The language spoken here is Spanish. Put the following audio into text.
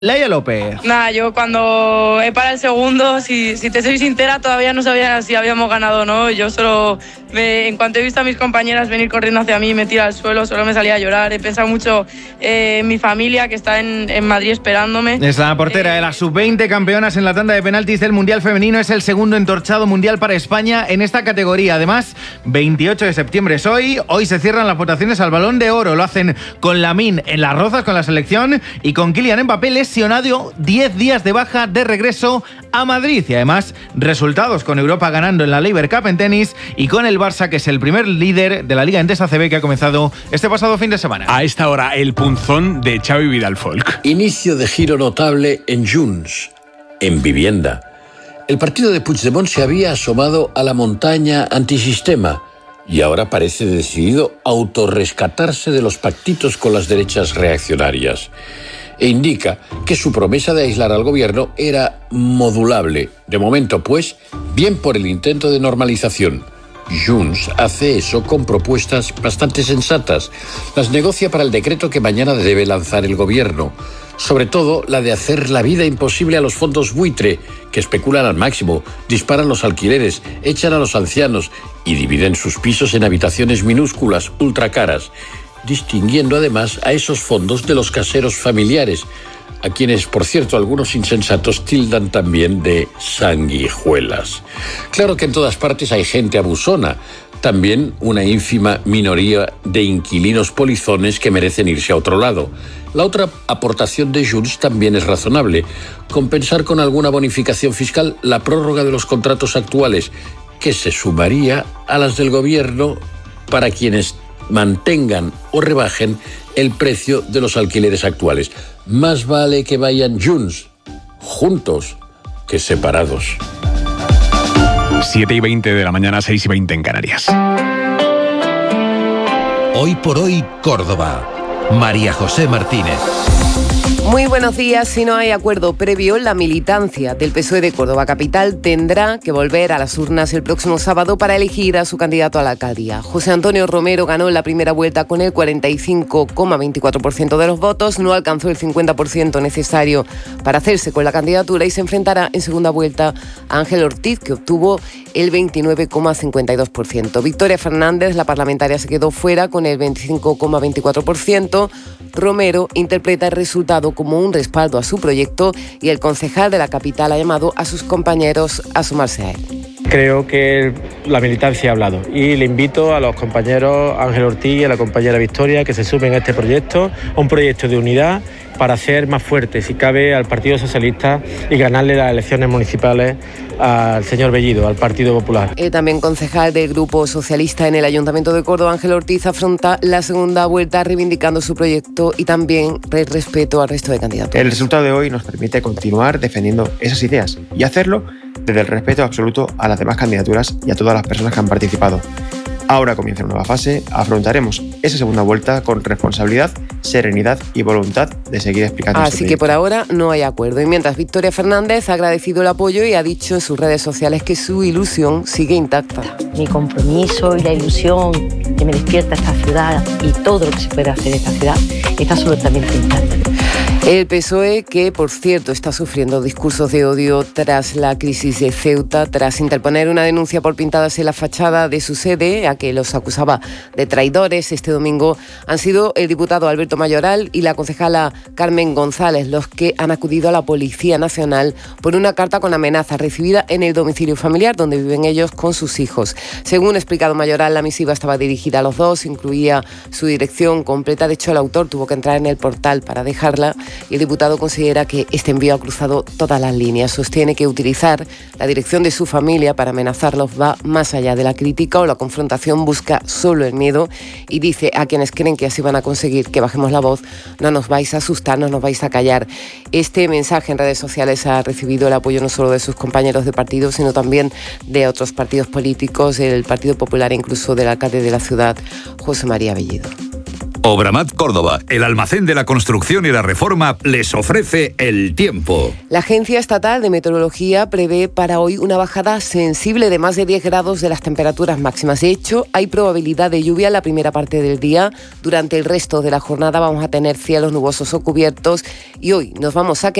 Laia López. Nada, yo cuando he parado el segundo, si te soy sincera, todavía no sabía si habíamos ganado o no. Yo solo, en cuanto he visto a mis compañeras venir corriendo hacia mí, me tira al suelo, solo me salía a llorar. He pensado mucho en mi familia, que está en Madrid esperándome. Es la portera de las sub-20 campeonas en la tanda de penaltis del Mundial Femenino. Es el segundo entorchado mundial para España en esta categoría. Además, 28 de septiembre es hoy. Hoy se cierran las votaciones al Balón de Oro. Lo hacen con Lamine en Las Rozas con la selección y con Kylian Mbappé lesionado 10 días de baja de regreso a Madrid. Y además, resultados con Europa ganando en la Laver Cup en tenis y con el Barça, que es el primer líder de la Liga Endesa CB que ha comenzado este pasado fin de semana. A esta hora, el punzón de Xavi Vidal Folk. Inicio de giro notable en Junts, en vivienda. El partido de Puigdemont se había asomado a la montaña antisistema y ahora parece decidido a autorrescatarse de los pactitos con las derechas reaccionarias. E indica que su promesa de aislar al gobierno era modulable. De momento, pues, bien por el intento de normalización. Junts hace eso con propuestas bastante sensatas. Las negocia para el decreto que mañana debe lanzar el gobierno. Sobre todo la de hacer la vida imposible a los fondos buitre, que especulan al máximo, disparan los alquileres, echan a los ancianos y dividen sus pisos en habitaciones minúsculas, ultracaras, distinguiendo además a esos fondos de los caseros familiares, a quienes, por cierto, algunos insensatos tildan también de sanguijuelas. Claro que en todas partes hay gente abusona, también una ínfima minoría de inquilinos polizones que merecen irse a otro lado. La otra aportación de Junts también es razonable, compensar con alguna bonificación fiscal la prórroga de los contratos actuales, que se sumaría a las del gobierno para quienes mantengan o rebajen el precio de los alquileres actuales. Más vale que vayan juntos que separados. 7:20 de la mañana, 6:20 en Canarias. Hoy por hoy, Córdoba. María José Martínez. Muy buenos días. Si no hay acuerdo previo, la militancia del PSOE de Córdoba Capital tendrá que volver a las urnas el próximo sábado para elegir a su candidato a la alcaldía. José Antonio Romero ganó en la primera vuelta con el 45,24% de los votos, no alcanzó el 50% necesario para hacerse con la candidatura y se enfrentará en segunda vuelta a Ángel Ortiz, que obtuvo el 29,52%. Victoria Fernández, la parlamentaria, se quedó fuera con el 25,24%. Romero interpreta el resultado como un respaldo a su proyecto y el concejal de la capital ha llamado a sus compañeros a sumarse a él. Creo que la militancia ha hablado y le invito a los compañeros Ángel Ortiz y a la compañera Victoria que se sumen a este proyecto, a un proyecto de unidad para hacer más fuerte, si cabe, al Partido Socialista y ganarle las elecciones municipales al señor Bellido, al Partido Popular. También concejal del Grupo Socialista en el Ayuntamiento de Córdoba, Ángel Ortiz, afronta la segunda vuelta reivindicando su proyecto y también el respeto al resto de candidatos. El resultado de hoy nos permite continuar defendiendo esas ideas y hacerlo desde el respeto absoluto a las demás candidaturas y a todas las personas que han participado. Ahora comienza una nueva fase, afrontaremos esa segunda vuelta con responsabilidad, serenidad y voluntad de seguir explicando. Así que por ahora no hay acuerdo. Y mientras Victoria Fernández ha agradecido el apoyo y ha dicho en sus redes sociales que su ilusión sigue intacta. Mi compromiso y la ilusión que me despierta esta ciudad y todo lo que se puede hacer en esta ciudad está absolutamente intacta. El PSOE, que por cierto está sufriendo discursos de odio tras la crisis de Ceuta, tras interponer una denuncia por pintadas en la fachada de su sede, a que los acusaba de traidores este domingo, han sido el diputado Alberto Mayoral y la concejala Carmen González los que han acudido a la Policía Nacional por una carta con amenaza recibida en el domicilio familiar donde viven ellos con sus hijos. Según ha explicado Mayoral, la misiva estaba dirigida a los dos, incluía su dirección completa. De hecho, el autor tuvo que entrar en el portal para dejarla. Y el diputado considera que este envío ha cruzado todas las líneas. Sostiene que utilizar la dirección de su familia para amenazarlos va más allá de la crítica o la confrontación, busca solo el miedo y dice a quienes creen que así van a conseguir que bajemos la voz: no nos vais a asustar, no nos vais a callar. Este mensaje en redes sociales ha recibido el apoyo no solo de sus compañeros de partido, sino también de otros partidos políticos, del Partido Popular e incluso del alcalde de la ciudad, José María Bellido. Obramat Córdoba, el almacén de la construcción y la reforma, les ofrece el tiempo. La Agencia Estatal de Meteorología prevé para hoy una bajada sensible de más de 10 grados de las temperaturas máximas. De hecho, hay probabilidad de lluvia en la primera parte del día. Durante el resto de la jornada vamos a tener cielos nubosos o cubiertos y hoy nos vamos a